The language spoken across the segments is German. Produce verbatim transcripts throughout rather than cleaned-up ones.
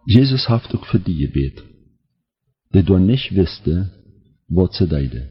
Jesus heeft ook voor die gebed, die door niet wisten wat ze deden.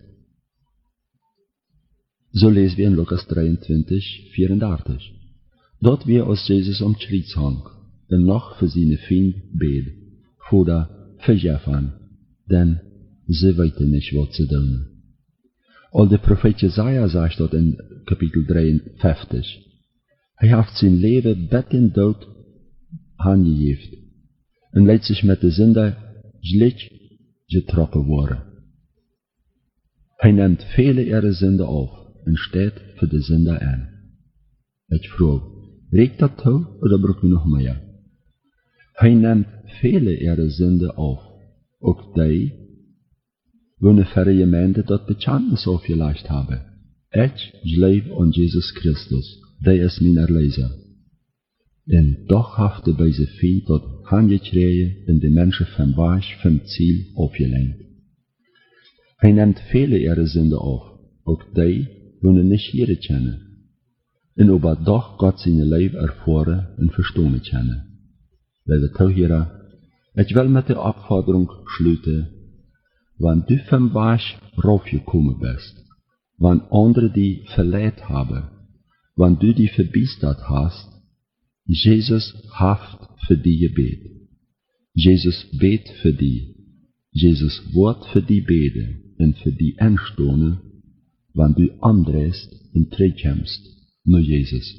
Zo lezen we in Lukas drieëntwintig, vierendertig. Dat we als Jezus om het kruis hang en nog voor zijn vriend bed, voordat vergeef aan, denn ze weten niet wat ze doen. Al de profeet Jesaja zegt dat in kapitel drieënvijftig. Hij heeft zijn leven bed en dood aangegeven en leidt zich met de zonde slecht getrokken worden. Hij neemt vele ihre zonde af en staat voor de zonde aan. Ik vraag, reikt dat toe oder braucht u nog meer? Hij neemt vele ihre zonde af, ook die, wanneer verre gemeente dat Bekenntnis aufgeleicht hebben. Ich glaube an Jesus Christus, der ist mein Erlöser. En doch heeft de bij zijn veel tot aangekregen en de mensen van weg vom Ziel aufgelenkt. Hij neemt vele ihre Sünde af, ook die, wanneer nicht hier kennen. En aber doch Gott zijn Leib erfahren en verstaan kennen. Lieve Toehörer, ich will mit der Aufforderung schließen, wenn du vom Weg raufgekommen bist, wenn andere die verleiht haben, wenn du die verbiestert hast, Jesus haft für die gebet. Jesus bet für die. Jesus wordt für die bede en für die aanstonen, wenn du andrest en terugkommst naar Jesus.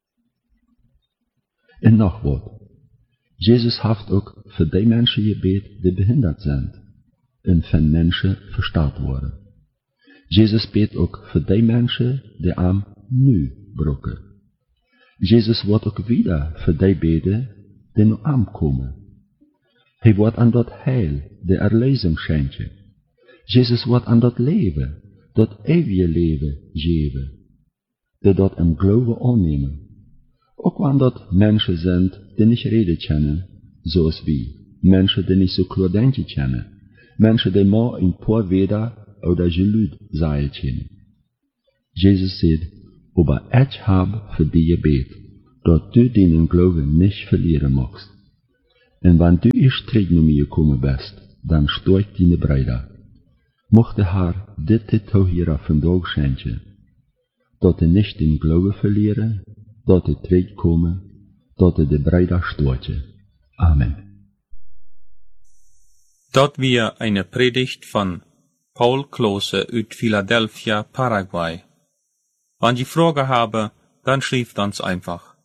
En nog wat. Jesus haft ook für die Menschen gebet, die behindert sind en von Menschen verstaat worden. Jesus bet ook für die Menschen, die am nu brauchen. Jesus wordt ook wieder für die beden, die nu aankomen. Hij wordt aan dat heil, de erlösung schenken. Jesus wordt aan dat leven, dat eeuwige leven geven, die dat im Glauben annehmen. Ook wanneer dat mensen zijn die niet reden kennen, zoals wij, mensen die niet zo klar denken kennen, mensen die maar een paar weder oder geluid zeggen kennen. Jesus zegt, aber ich habe für die gebet, dat du deinen Glauben nicht verlieren magst. En wenn du erst terug naar mir gekommen bist, dann steigt deine Brüder. Mocht der Herr dit Toehörer vandaag schenken, dat er nicht den Glauben verlieren, dat er terugkomen, dat er de Brüder steigt. Amen. Dort wir eine Predigt von Paul Klose uit Philadelphia, Paraguay. Wenn die Frage habe, dann schreibt uns einfach.